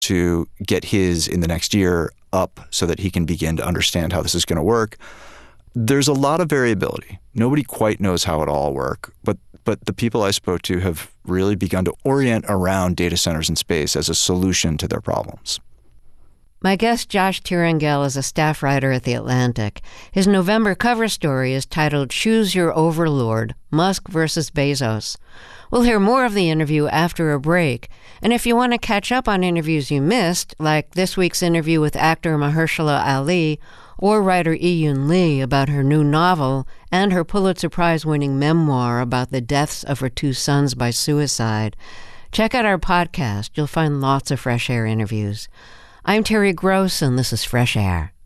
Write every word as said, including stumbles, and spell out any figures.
to get his in the next year up so that he can begin to understand how this is going to work. There's a lot of variability. Nobody quite knows how it all works, but but the people I spoke to have really begun to orient around data centers in space as a solution to their problems. My guest, Josh Turingel, is a staff writer at The Atlantic. His November cover story is titled Choose Your Overlord, Musk versus Bezos. We'll hear more of the interview after a break. And if you want to catch up on interviews you missed, like this week's interview with actor Mahershala Ali, or writer Iyun Lee about her new novel and her Pulitzer Prize-winning memoir about the deaths of her two sons by suicide, check out our podcast. You'll find lots of Fresh Air interviews. I'm Terry Gross, and this is Fresh Air.